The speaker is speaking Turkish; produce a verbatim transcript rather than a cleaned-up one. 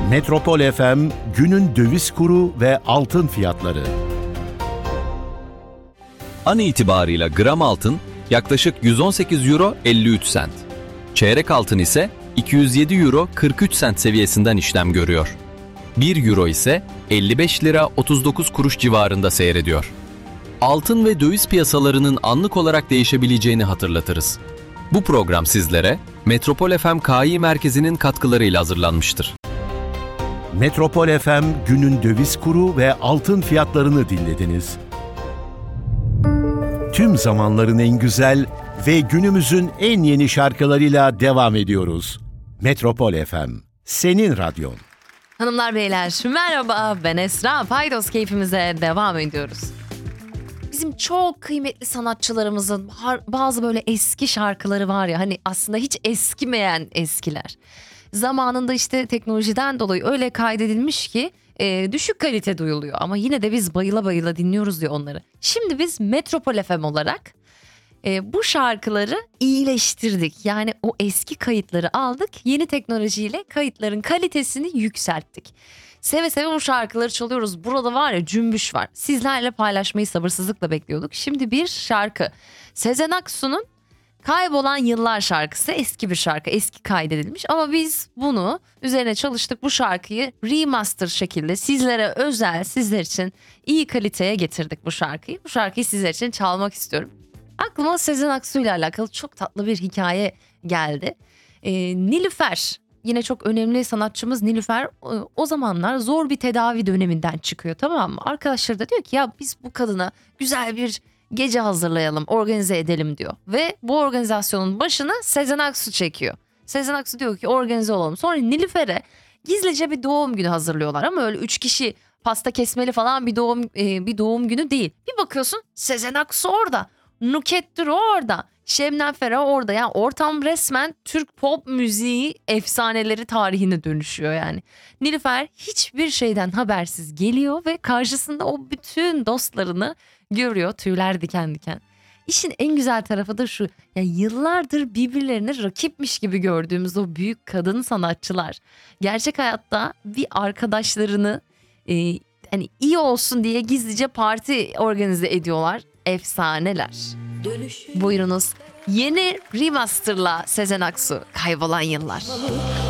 Metropol F M günün döviz kuru ve altın fiyatları. An itibarıyla gram altın yaklaşık yüz on sekiz euro elli üç sent. Çeyrek altın ise iki yüz yedi euro kırk üç sent seviyesinden işlem görüyor. bir euro ise elli beş lira otuz dokuz kuruş civarında seyrediyor. Altın ve döviz piyasalarının anlık olarak değişebileceğini hatırlatırız. Bu program sizlere Metropol F M K İ Merkezi'nin katkılarıyla hazırlanmıştır. Metropol F M günün döviz kuru ve altın fiyatlarını dinlediniz. Tüm zamanların en güzel ve günümüzün en yeni şarkılarıyla devam ediyoruz. Metropol F M, senin radyon. Hanımlar beyler merhaba, ben Esra. Paydos keyfimize devam ediyoruz. Bizim çok kıymetli sanatçılarımızın bazı böyle eski şarkıları var ya, hani aslında hiç eskimeyen eskiler. Zamanında işte teknolojiden dolayı öyle kaydedilmiş ki e, düşük kalite duyuluyor ama yine de biz bayıla bayıla dinliyoruz diyor onları. Şimdi biz Metropol F M olarak e, bu şarkıları iyileştirdik. Yani o eski kayıtları aldık, yeni teknolojiyle kayıtların kalitesini yükselttik. Seve seve bu şarkıları çalıyoruz. Burada var ya, cümbüş var. Sizlerle paylaşmayı sabırsızlıkla bekliyorduk. Şimdi bir şarkı. Sezen Aksu'nun Kaybolan Yıllar şarkısı, eski bir şarkı, eski kaydedilmiş ama biz bunu üzerine çalıştık, bu şarkıyı remaster şekilde sizlere özel, sizler için iyi kaliteye getirdik bu şarkıyı. Bu şarkıyı sizler için çalmak istiyorum. Aklıma Sezen Aksu ile alakalı çok tatlı bir hikaye geldi. Ee, Nilüfer, yine çok önemli sanatçımız Nilüfer o zamanlar zor bir tedavi döneminden çıkıyor, tamam mı? Arkadaşları da diyor ki ya biz bu kadına güzel bir gece hazırlayalım, organize edelim diyor. Ve bu organizasyonun başına Sezen Aksu çekiyor. Sezen Aksu diyor ki organize olalım. Sonra Nilüfer'e gizlice bir doğum günü hazırlıyorlar ama öyle üç kişi pasta kesmeli falan bir doğum e, bir doğum günü değil. Bir bakıyorsun Sezen Aksu orada, Nükhet Duru orada, Şebnem Ferah orada. Yani ortam resmen Türk pop müziği efsaneleri tarihine dönüşüyor yani. Nilüfer hiçbir şeyden habersiz geliyor ve karşısında o bütün dostlarını görüyor, tüyler diken diken. İşin en güzel tarafı da şu, ya yıllardır birbirlerini rakipmiş gibi gördüğümüz o büyük kadın sanatçılar gerçek hayatta bir arkadaşlarını e, hani iyi olsun diye gizlice parti organize ediyorlar. Efsaneler. Buyurunuz, yeni remasterla Sezen Aksu, Kaybolan Yıllar.